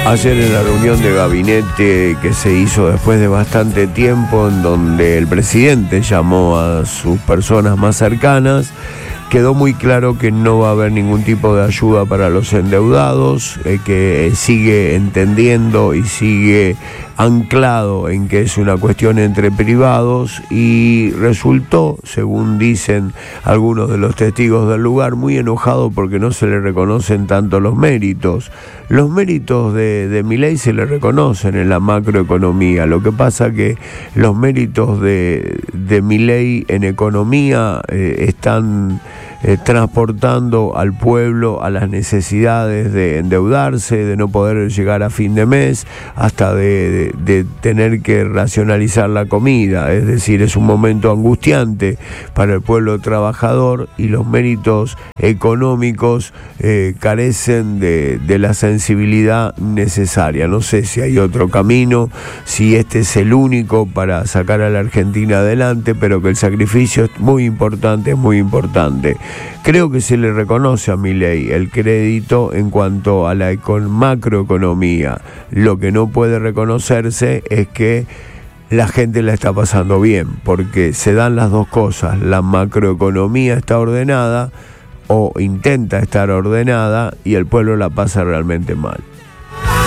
Ayer en la reunión de gabinete que se hizo después de bastante tiempo, en donde el presidente llamó a sus personas más cercanas, quedó muy claro que no va a haber ningún tipo de ayuda para los endeudados, que sigue entendiendo y sigue anclado en que es una cuestión entre privados, y resultó, según dicen algunos de los testigos del lugar, muy enojado porque no se le reconocen tanto los méritos. Los méritos de Milei se le reconocen en la macroeconomía. Lo que pasa que los méritos de Milei en economía están transportando al pueblo a las necesidades de endeudarse, de no poder llegar a fin de mes, hasta de tener que racionalizar la comida. Es decir, es un momento angustiante para el pueblo trabajador, y los méritos económicos carecen de la sensibilidad necesaria. No sé si hay otro camino, si este es el único para sacar a la Argentina adelante, pero que el sacrificio es muy importante, es muy importante. Creo que se le reconoce a Milei el crédito en cuanto a la macroeconomía. Lo que no puede reconocerse es que la gente la está pasando bien, porque se dan las dos cosas. La macroeconomía está ordenada, o intenta estar ordenada, y el pueblo la pasa realmente mal.